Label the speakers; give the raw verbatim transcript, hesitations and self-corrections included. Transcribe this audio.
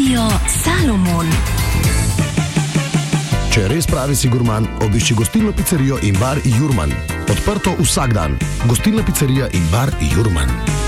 Speaker 1: Radio Salomon.
Speaker 2: Če res pravi si gurman, obišči gostilno pizzerijo in bar Jurman. Odprto vsak dan. Gostilna pizzerija in bar Jurman.